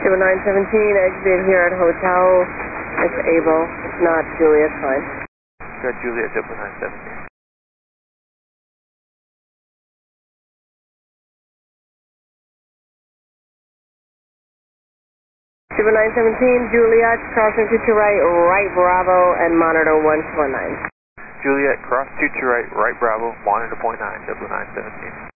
Super 917, exit here at Hotel. It's Able. It's not Juliet, fine. Got Juliet, Super 917. Super 917, Juliet, crossing to right, right Bravo, and monitor 149. Juliet, cross 2 to right, right Bravo, monitor point 9, Super 917.